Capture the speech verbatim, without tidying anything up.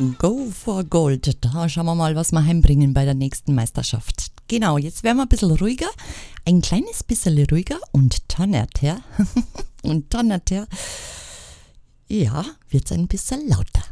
Go for Gold. Da schauen wir mal, was wir heimbringen bei der nächsten Meisterschaft. Genau, jetzt werden wir ein bisschen ruhiger. Ein kleines bisschen ruhiger und tonnert her. Und tonnert her. Ja, wird es ein bisschen lauter.